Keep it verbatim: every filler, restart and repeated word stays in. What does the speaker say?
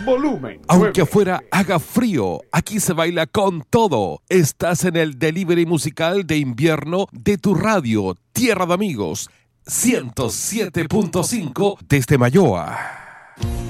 volumen. Aunque afuera haga frío, aquí se baila con todo. Estás en el delivery musical de invierno de tu radio, Tierra de Amigos, ciento siete punto cinco desde Mayoa.